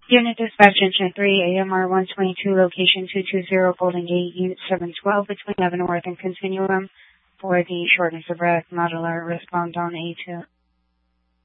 Unit Dispatch Engine 3, AMR 122, location 220, Golden Gate, Unit 712, between Leavenworth and Continuum, for the shortness of breath, modular, respond on A2.